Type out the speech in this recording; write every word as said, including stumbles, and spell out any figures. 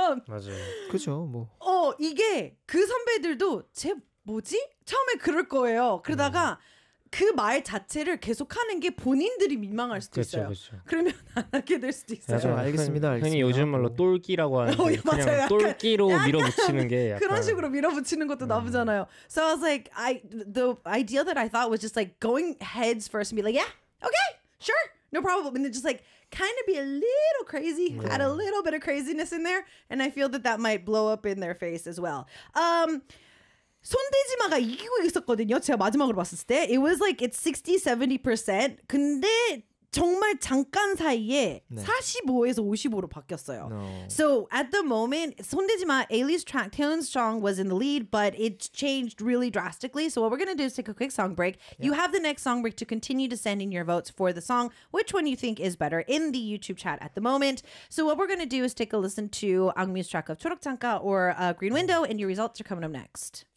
맞아요. 그죠, 뭐. 어, 이게 그 선배들도 쟤 뭐지? 처음에 그럴 거예요. 그러다가 음. 그 말 자체를 계속하는 게 본인들이 민망할 수도 그쵸, 있어요. 그쵸. 그러면 안 하게 될 수도 있어요. 맞아요. 알겠습니다. 흔히, 알겠습니다. 흔히 요즘 말로 똘끼라고 하는데 어, 그냥 맞아요. 똘끼로 약간 밀어붙이는 게 약간 그런 식으로 밀어붙이는 것도 음. 나쁘잖아요. So I was like, I the idea that I thought was just like going heads first and be like, yeah, okay, sure, no problem, and then just like kind of be a little crazy, yeah. add a little bit of craziness in there, and I feel that that might blow up in their face as well. Um. 손대지마가 이기고 있었거든요. 제가 마지막으로 봤을 때. It was like it's sixty, seventy percent. 근데 정말 잠깐 사이에 네. 사십오에서 오십오로 바뀌었어요. No. So at the moment, 손대지마, Ailey's track Taeyeon Strong was in the lead, but it's changed really drastically. So what we're going to do is take a quick song break. Yeah. You have the next song break to continue to send in your votes for the song. Which one you think is better in the YouTube chat at the moment. So what we're going to do is take a listen to Angmi's track of 초록창가 or uh, Green Window, and your results are coming up next.